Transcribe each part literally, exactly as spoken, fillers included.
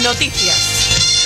Noticias.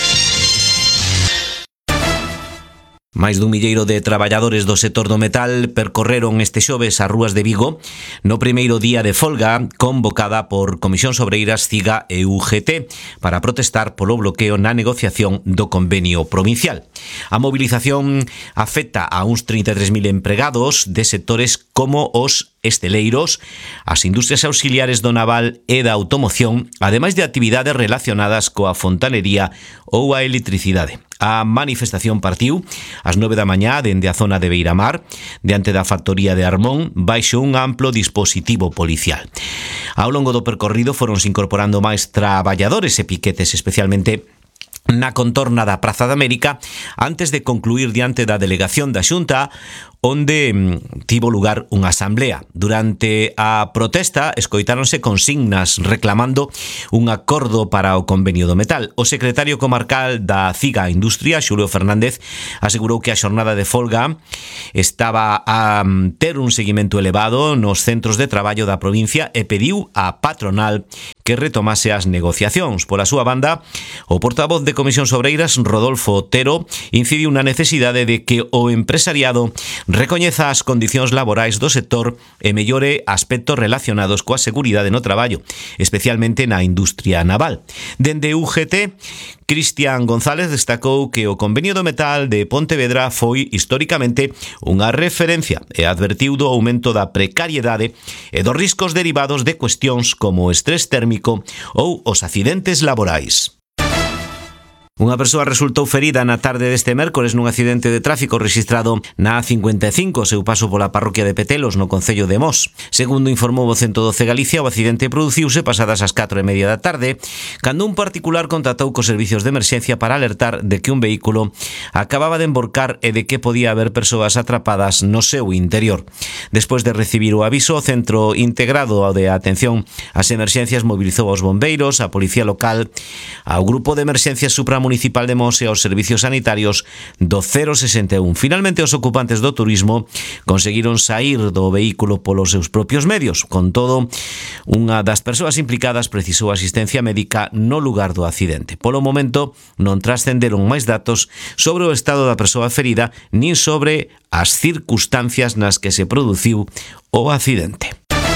Máis dun milleiro de traballadores do sector do metal percorreron este xoves as rúas de Vigo no primeiro día de folga convocada por Comisións Obreiras, CIGA e U G T para protestar polo bloqueo na negociación do convenio provincial. A mobilización afecta a uns trinta e tres mil empregados de sectores como os esteleiros, as industrias auxiliares do naval e da automoción, ademais de actividades relacionadas coa fontanería ou a electricidade. A manifestación partiu ás nove da mañá dende a zona de Beiramar, diante da factoría de Armón, baixo un amplo dispositivo policial. Ao longo do percorrido foronse incorporando máis traballadores e piquetes, especialmente na contorna da Praza da América, antes de concluir diante da delegación da Xunta, onde mm, tivo lugar unha asamblea. Durante a protesta escoitáronse consignas reclamando un acordo para o convenio do metal. O secretario comarcal da CIGA Industria, Xulio Fernández, asegurou que a xornada de folga estaba a ter un seguimento elevado nos centros de traballo da provincia e pediu á patronal que retomase as negociacións. Pola súa banda, o portavoz de Comisións Obreiras, Rodolfo Otero, incidiu na necesidade de que o empresariado recoñeza as condicións laborais do sector e mellore aspectos relacionados coa seguridade no traballo, especialmente na industria naval. Dende U G T, Cristian González destacou que o convenio do metal de Pontevedra foi históricamente unha referencia e advertiu do aumento da precariedade e dos riscos derivados de cuestións como o estrés térmico ou os accidentes laborais. Unha persoa resultou ferida na tarde deste mércores nun accidente de tráfico rexistrado na A cincuenta e cinco, seu paso pola parroquia de Petelos, no concello de Mos. Segundo informou o ciento doce Galicia, o accidente produciuse pasadas as catro e media da tarde, cando un particular contactou cos servicios de emerxencia para alertar de que un vehículo acababa de emborcar e de que podía haber persoas atrapadas no seu interior. Despois de recibir o aviso, o Centro Integrado de Atención ás Emerxencias mobilizou aos bombeiros, a Policía Local, ao Grupo de Emerxencias Supramunicipal Municipal de Mos e aos servicios sanitarios do cero sesenta e un. Finalmente, os ocupantes do turismo conseguiron saír do vehículo polos seus propios medios. Con todo, unha das persoas implicadas precisou asistencia médica no lugar do accidente. Polo momento, non trascenderon máis datos sobre o estado da persoa ferida nin sobre as circunstancias nas que se produciu o accidente.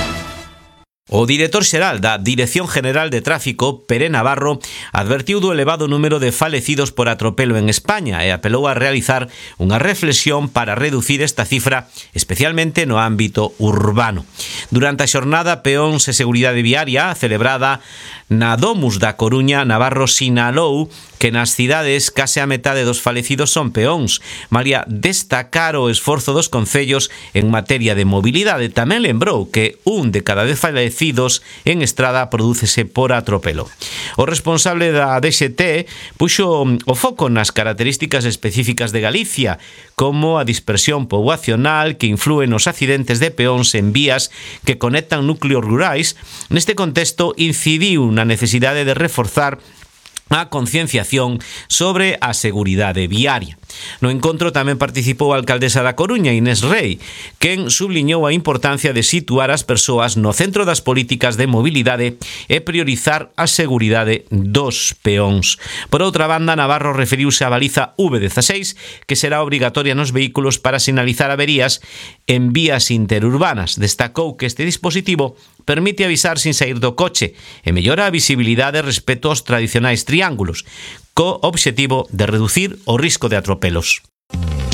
O director xeral da Dirección General de Tráfico, Pere Navarro, advertiu do elevado número de falecidos por atropelo en España e apelou a realizar unha reflexión para reducir esta cifra, especialmente no ámbito urbano. Durante a xornada Peóns e Seguridade Viaria, celebrada na Domus da Coruña, Navarro sinalou que nas cidades case a metade dos falecidos son peóns. Malia destacar o esforzo dos concellos en materia de mobilidade, tamén lembrou que un de cada dez falecidos en estrada prodúcese por atropelo. O responsable da D X T puxo o foco nas características específicas de Galicia, como a dispersión poboacional que inflúe nos accidentes de peóns en vías que conectan núcleos rurais. Neste contexto, incidiu na necesidade de reforzar a concienciación sobre a seguridade viaria. No encontro tamén participou a alcaldesa da Coruña, Inés Rei, quen subliñou a importancia de situar as persoas no centro das políticas de mobilidade e priorizar a seguridade dos peóns. Por outra banda, Navarro referiuse á baliza V dezasseis, que será obrigatoria nos vehículos para sinalizar averías en vías interurbanas. Destacou que este dispositivo permite avisar sin sair do coche e mellora a visibilidade respecto aos tradicionais triángulos, co obxectivo de reducir o risco de atropelos.